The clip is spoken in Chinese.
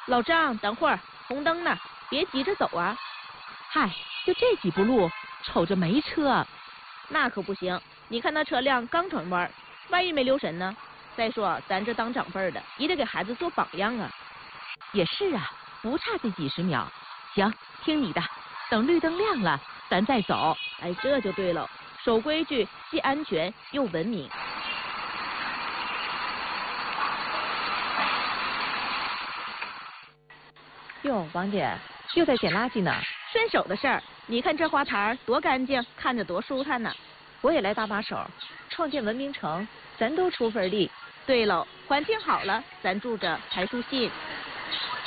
老张，等会儿，红灯呢，别急着走啊。 嗨，就这几步路，瞅着没车。 那可不行，你看那车辆刚转弯，万一没留神呢？再说咱这当长辈的，也得给孩子做榜样啊。 也是啊，不差这几十秒。行，听你的，等绿灯亮了，咱再走。 哎，这就对了，守规矩，既安全又文明。 哟，王姐又在捡垃圾呢。 顺手的事儿，你看这花坛多干净，看着多舒坦呢。 我也来搭把手，创建文明城，咱都出份力。 对喽，环境好了，咱住着才舒心。